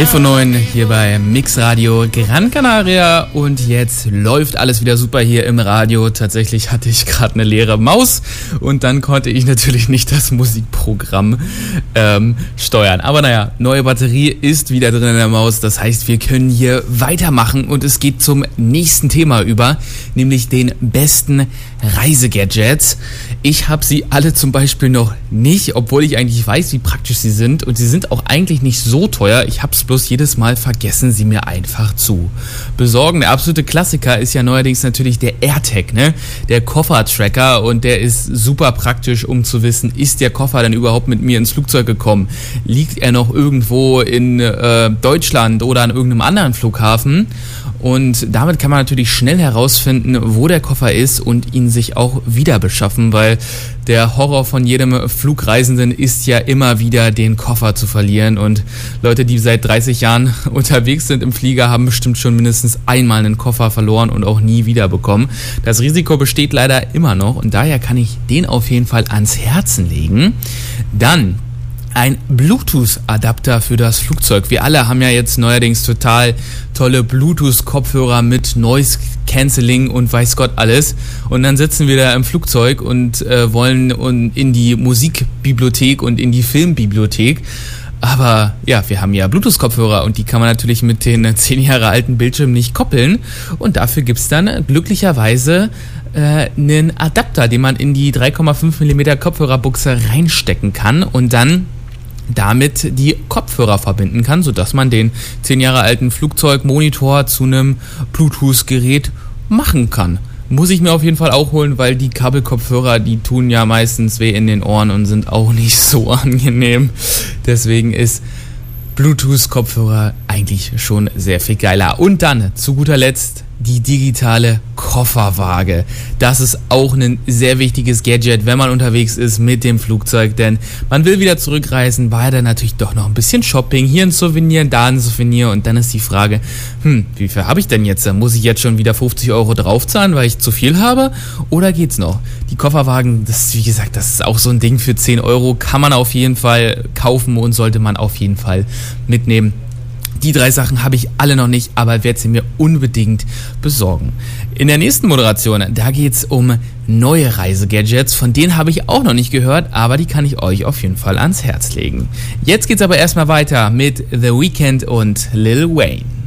11:09 hier bei Mix Radio Gran Canaria und jetzt läuft alles wieder super hier im Radio. Tatsächlich hatte ich gerade eine leere Maus und dann konnte ich natürlich nicht das Musikprogramm steuern. Aber naja, neue Batterie ist wieder drin in der Maus. Das heißt, wir können hier weitermachen und es geht zum nächsten Thema über, nämlich den besten Reisegadgets. Ich habe sie alle zum Beispiel noch nicht, obwohl ich eigentlich weiß, wie praktisch sie sind und sie sind auch eigentlich nicht so teuer. Ich habe es bloß jedes Mal vergessen, sie mir einfach zu besorgen. Der absolute Klassiker ist ja neuerdings natürlich der AirTag, ne? Der Koffertracker, und der ist super praktisch, um zu wissen, ist der Koffer denn überhaupt mit mir ins Flugzeug gekommen? Liegt er noch irgendwo in Deutschland oder an irgendeinem anderen Flughafen? Und damit kann man natürlich schnell herausfinden, wo der Koffer ist und ihn sich auch wieder beschaffen, weil der Horror von jedem Flugreisenden ist ja immer wieder, den Koffer zu verlieren. Und Leute, die seit 30 Jahren unterwegs sind im Flieger, haben bestimmt schon mindestens einmal einen Koffer verloren und auch nie wiederbekommen. Das Risiko besteht leider immer noch und daher kann ich den auf jeden Fall ans Herzen legen. Dann ein Bluetooth-Adapter für das Flugzeug. Wir alle haben ja jetzt neuerdings total tolle Bluetooth-Kopfhörer mit Noise-Canceling und weiß Gott alles. Und dann sitzen wir da im Flugzeug und wollen in die Musikbibliothek und in die Filmbibliothek. Aber ja, wir haben ja Bluetooth-Kopfhörer und die kann man natürlich mit den 10 Jahre alten Bildschirmen nicht koppeln. Und dafür gibt's dann glücklicherweise einen Adapter, den man in die 3,5 mm Kopfhörerbuchse reinstecken kann und dann damit die Kopfhörer verbinden kann, sodass man den 10 Jahre alten Flugzeugmonitor zu einem Bluetooth-Gerät machen kann. Muss ich mir auf jeden Fall auch holen, weil die Kabelkopfhörer, die tun ja meistens weh in den Ohren und sind auch nicht so angenehm. Deswegen ist Bluetooth-Kopfhörer eigentlich schon sehr viel geiler. Und dann zu guter Letzt die digitale Kofferwaage. Das ist auch ein sehr wichtiges Gadget, wenn man unterwegs ist mit dem Flugzeug, denn man will wieder zurückreisen, war dann natürlich doch noch ein bisschen Shopping, hier ein Souvenir, da ein Souvenir und dann ist die Frage, wie viel habe ich denn jetzt? Muss ich jetzt schon wieder 50 Euro draufzahlen, weil ich zu viel habe? Oder geht's noch? Die Kofferwagen, das ist, wie gesagt, das ist auch so ein Ding für 10 Euro, kann man auf jeden Fall kaufen und sollte man auf jeden Fall mitnehmen. Die 3 Sachen habe ich alle noch nicht, aber werde sie mir unbedingt besorgen. In der nächsten Moderation, da geht's um neue Reisegadgets. Von denen habe ich auch noch nicht gehört, aber die kann ich euch auf jeden Fall ans Herz legen. Jetzt geht's aber erstmal weiter mit The Weeknd und Lil Wayne.